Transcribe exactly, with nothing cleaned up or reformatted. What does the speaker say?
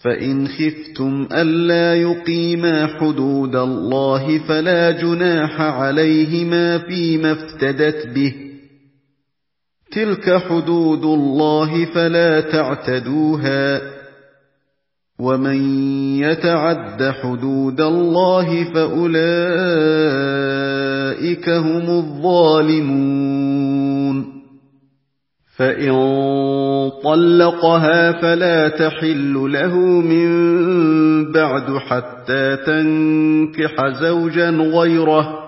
فإن خفتم ألا يقيما حدود الله فلا جناح عليهما فيما افتدت به، تلك حدود الله فلا تعتدوها، ومن يتعد حدود الله فأولئك هم الظالمون. فإن طلقها فلا تحل له من بعد حتى تنكح زوجا غيره،